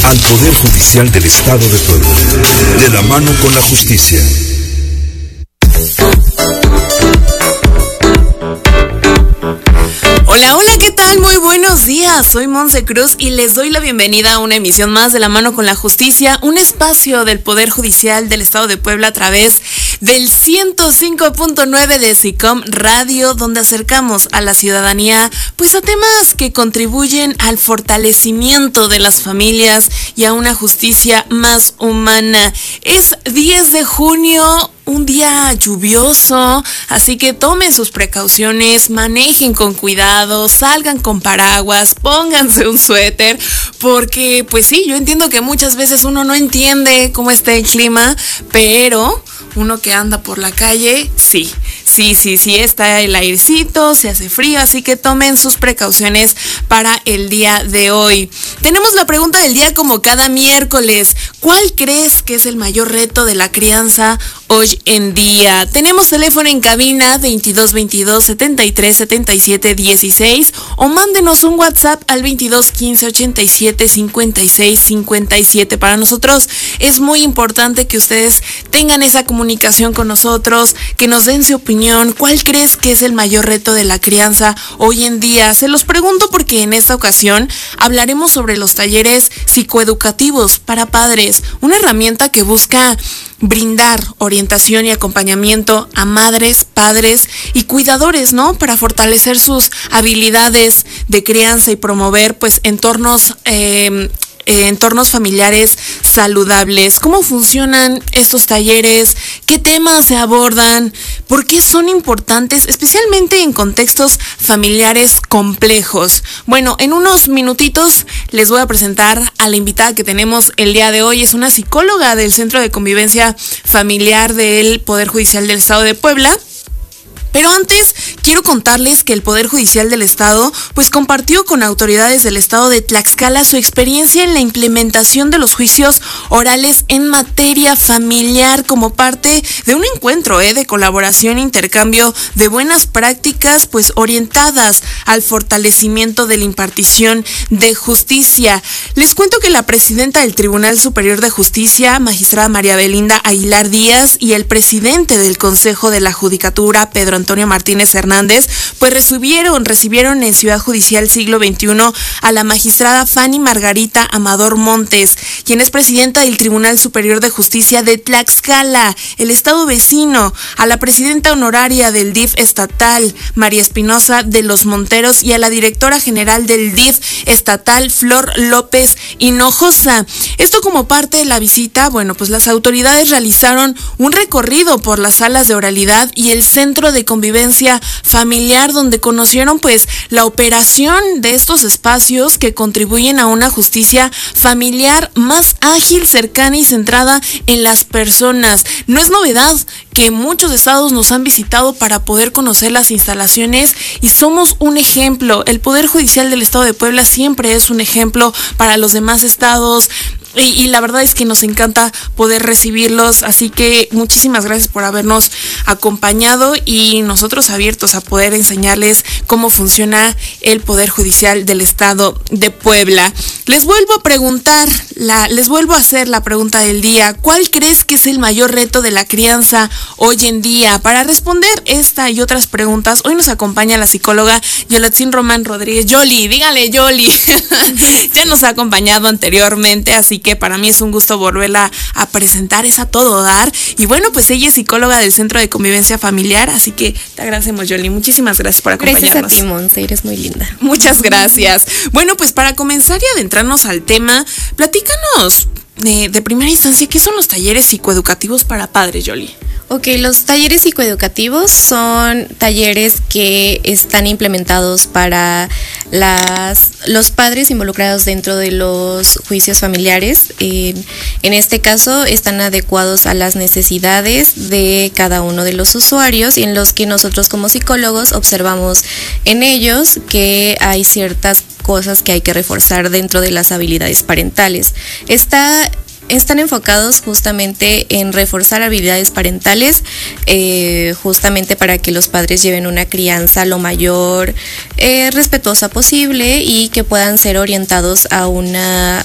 al Poder Judicial del Estado de Puebla, de la mano con la justicia. Hola, hola, ¿qué tal? Muy buenos días, soy Monse Cruz y les doy la bienvenida a una emisión más de La Mano con la Justicia, un espacio del Poder Judicial del Estado de Puebla a través del 105.9 de SICOM Radio, donde acercamos a la ciudadanía pues a temas que contribuyen al fortalecimiento de las familias y a una justicia más humana. Es 10 de junio, un día lluvioso, así que tomen sus precauciones, manejen con cuidado, salgan con paraguas, pónganse un suéter, porque pues sí, yo entiendo que muchas veces uno no entiende cómo está el clima, pero uno que anda por la calle, sí, está el airecito, se hace frío, así que tomen sus precauciones para el día de hoy. Tenemos la pregunta del día como cada miércoles. ¿Cuál crees que es el mayor reto de la crianza hoy en día? Tenemos teléfono en cabina 2222 73 77 16 o mándenos un WhatsApp al 22 15 87 56 57. Para nosotros es muy importante que ustedes tengan esa comunicación con nosotros, que nos den su opinión. ¿Cuál crees que es el mayor reto de la crianza hoy en día? Se los pregunto porque en esta ocasión hablaremos sobre los talleres psicoeducativos para padres, una herramienta que busca brindar orientación y acompañamiento a madres, padres y cuidadores, ¿no? Para fortalecer sus habilidades de crianza y promover pues entornos familiares saludables. ¿Cómo funcionan estos talleres? ¿Qué temas se abordan? ¿Por qué son importantes, especialmente en contextos familiares complejos? Bueno, en unos minutitos les voy a presentar a la invitada que tenemos el día de hoy. Es una psicóloga del Centro de Convivencia Familiar del Poder Judicial del Estado de Puebla. Pero antes, quiero contarles que el Poder Judicial del Estado pues compartió con autoridades del Estado de Tlaxcala su experiencia en la implementación de los juicios orales en materia familiar como parte de un encuentro de colaboración e intercambio de buenas prácticas pues orientadas al fortalecimiento de la impartición de justicia. Les cuento que la presidenta del Tribunal Superior de Justicia, magistrada María Belinda Aguilar Díaz, y el presidente del Consejo de la Judicatura, Pedro Antonio Martínez Hernández, pues recibieron en Ciudad Judicial Siglo XXI a la magistrada Fanny Margarita Amador Montes, quien es presidenta del Tribunal Superior de Justicia de Tlaxcala, el estado vecino, a la presidenta honoraria del DIF estatal, María Espinosa de los Monteros, y a la directora general del DIF estatal, Flor López Hinojosa. Esto como parte de la visita, bueno, pues las autoridades realizaron un recorrido por las salas de oralidad y el centro de convivencia familiar, donde conocieron pues la operación de estos espacios que contribuyen a una justicia familiar más ágil, cercana y centrada en las personas. No es novedad que muchos estados nos han visitado para poder conocer las instalaciones y somos un ejemplo. El Poder Judicial del Estado de Puebla siempre es un ejemplo para los demás estados. Y la verdad es que nos encanta poder recibirlos, así que muchísimas gracias por habernos acompañado y nosotros abiertos a poder enseñarles cómo funciona el Poder Judicial del Estado de Puebla. Les vuelvo a hacer la pregunta del día. ¿Cuál crees que es el mayor reto de la crianza hoy en día? Para responder esta y otras preguntas, hoy nos acompaña la psicóloga Yolotzin Román Rodríguez. Yoli, dígale Yoli. Ya nos ha acompañado anteriormente, así que para mí es un gusto volverla a presentar, es a todo dar. Y bueno, pues ella es psicóloga del Centro de Convivencia Familiar, así que te agradecemos, Yoli. Muchísimas gracias por acompañarnos. Gracias a ti, Monse, eres muy linda. Muchas gracias. Bueno, pues para comenzar y adentrarnos al tema, platícanos de primera instancia, ¿qué son los talleres psicoeducativos para padres, Yoli? Ok, los talleres psicoeducativos son talleres que están implementados para los padres involucrados dentro de los juicios familiares. En este caso están adecuados a las necesidades de cada uno de los usuarios y en los que nosotros como psicólogos observamos en ellos que hay ciertas cosas que hay que reforzar dentro de las habilidades parentales. Están enfocados justamente en reforzar habilidades parentales, justamente para que los padres lleven una crianza lo mayor respetuosa posible y que puedan ser orientados a una